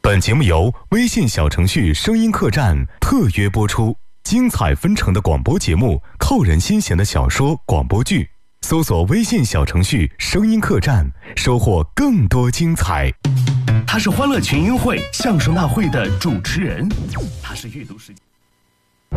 本节目由微信小程序声音客栈特约播出，精彩纷呈的广播节目，扣人心弦的小说广播剧，搜索微信小程序声音客栈，收获更多精彩。 他是欢乐群英会相声大会的主持人，他是阅读时间。